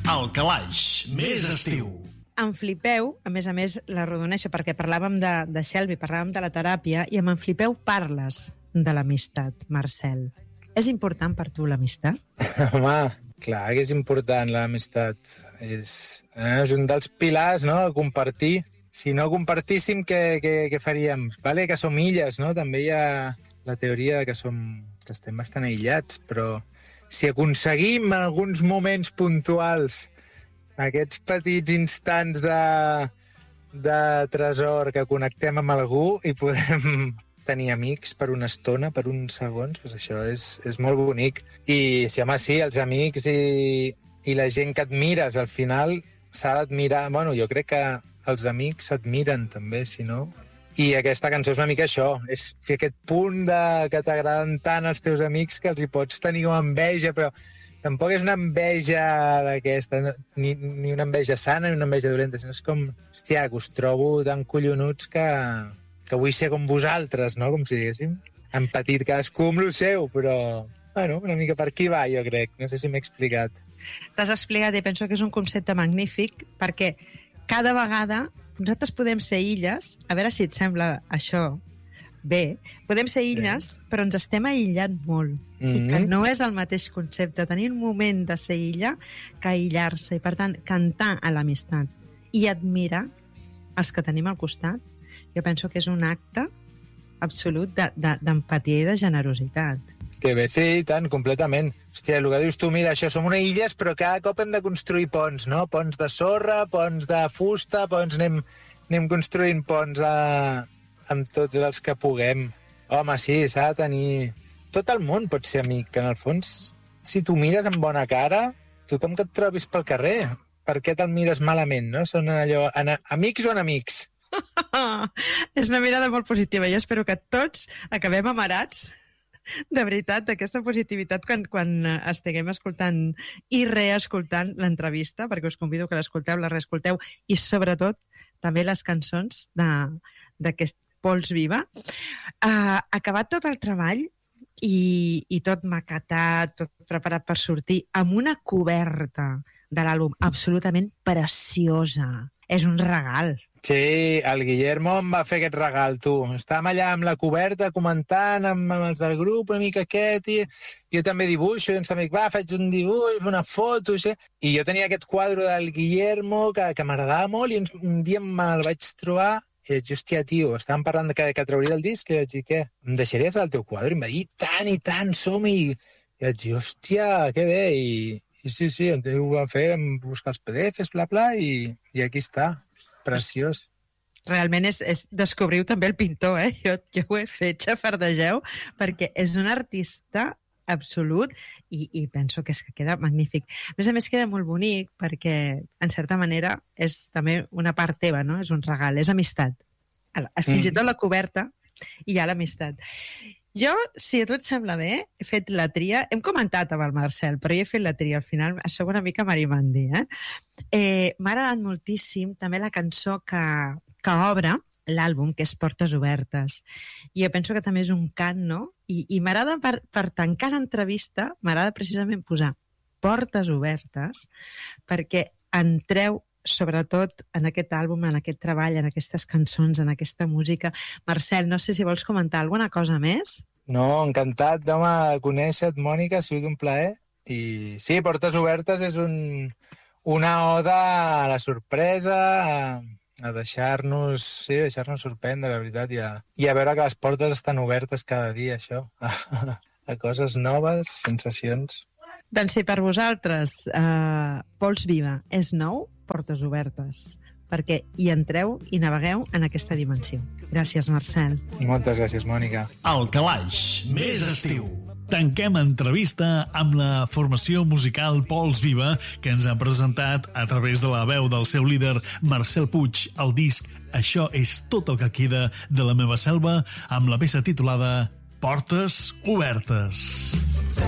Al calaix, més estiu. En Flipeu, a més, l'arrodoneixo perquè parlàvem de Shelby, parlàvem de la teràpia, i amb en Flipeu parles de l'amistat, Marcel. És important per tu l'amistat? Home, clar que és important l'amistat. És un dels pilars, no?, a compartir. Si no compartíssim, què faríem? Vale, que som illes, no? També hi ha la teoria que estem bastant aïllats, però si aconseguim en alguns moments puntuals aquests petits instants de tresor que connectem amb algú i podem tenir amics per una estona, per uns segons, doncs això és molt bonic. I sí, home, sí, els amics i la gent que admires, al final s'ha d'admirar. Bueno, jo crec que els amics s'admiren també, si no. I aquesta cançó és una mica això, és fer aquest punt que t'agraden tant els teus amics que els hi pots tenir com enveja, però tampoc és una enveja d'aquesta, ni una enveja sana ni una enveja dolenta, sinó és com, hòstia, que us trobo tan collonuts que vull ser com vosaltres, no?, com si diguéssim. Han patit cadascú amb lo seu, però, bueno, una mica per aquí va, jo crec. No sé si m'he explicat. T'has explicat i penso que és un concepte magnífic perquè cada vegada nosaltres podem ser illes, a veure si et sembla això bé, podem ser illes, però ens estem aïllant molt. I que no és el mateix concepte tenir un moment de ser illa que aïllar-se. I, per tant, cantar a l'amistat i admirar els que tenim al costat, jo penso que és un acte absolut d'empatia i de generositat. Que bé, sí, tant, completament. Hòstia, el que dius tu, mira, això, som una illes, però cada cop hem de construir ponts, no? Ponts de sorra, ponts de fusta, anem construint ponts amb tots els que puguem. Home, sí, s'ha de tenir... Tot el món pot ser amic, que en el fons, si tu mires amb bona cara, tothom que et trobis pel carrer, per què te'l mires malament, no? Són allò, amics o enemics? És una mirada molt positiva. Jo espero que tots acabem amarats, de veritat, d'aquesta positivitat quan estiguem escoltant i reescoltant l'entrevista, perquè us convido que l'escolteu, la reescolteu, i sobretot també les cançons d'aquest Pols Viva. Acabat tot el treball i tot maquetat, tot preparat per sortir, amb una coberta de l'àlbum absolutament preciosa. És un regal. Sí, el Guillermo em va fer aquest regal, tu. Estàvem allà amb la coberta comentant amb els del grup, una mica aquest, i jo també dibuixo, i ens també faig un dibuix, una foto, i jo tenia aquest quadre del Guillermo que m'agradava molt, i un dia me'l vaig trobar i vaig dir, hòstia, tio, estàvem parlant que trauria el disc, i vaig dir, què? Em deixaries el teu quadre? I em va dir, i tant, som-hi! I vaig dir, hòstia, que bé, i sí, ho vam fer, vam buscar els PDFs, bla, bla, i aquí està. Preciós. Realment descobriu també el pintor, eh? Jo ho he fet, xafardegeu, perquè és un artista absolut i penso que queda magnífic. A més, queda molt bonic perquè, en certa manera, és també una part teva, no? És un regal, és amistat. Fins i tot la coberta i hi ha l'amistat. Jo, si a tu et sembla bé, he fet la tria. Hem comentat amb el Marcel, però jo he fet la tria. Al final, això una mica Marimandi, m'ha agradat moltíssim també la cançó que obre l'àlbum, que és Portes Obertes. I jo penso que també és un cant, no? I m'agrada, per tancar l'entrevista, m'agrada precisament posar Portes Obertes, perquè entreu sobretot en aquest àlbum, en aquest treball, en aquestes cançons, en aquesta música. Marcel, no sé si vols comentar alguna cosa més? No, encantat, home, conèixer-te, Mònica, ha sigut un plaer. I sí, Portes Obertes és una oda a la sorpresa, a deixar-nos sorprendre, la veritat, i a veure que les portes estan obertes cada dia, això, a coses noves, sensacions. Doncs si per vosaltres Pols Viva és nou, Portes Obertes, perquè hi entreu i navegueu en aquesta dimensió. Gràcies, Marcel. Moltes gràcies, Mònica. Al calaix, més estiu. Tanquem entrevista amb la formació musical Pols Viva, que ens ha presentat a través de la veu del seu líder Marcel Puig el disc Això és tot el que queda de la meva selva, amb la peça titulada Portes Obertes.